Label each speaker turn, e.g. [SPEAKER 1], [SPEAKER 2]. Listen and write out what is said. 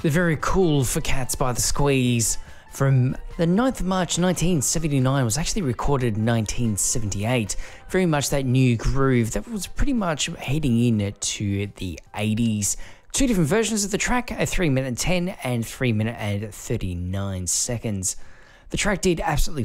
[SPEAKER 1] The very cool For Cats by The Squeeze from the 9th of March 1979 was actually recorded in 1978. Very much that new groove that was pretty much heading in to the 80s. Two different versions of the track, a 3 minute 10 and 3 minute and 39 seconds. The track did absolutely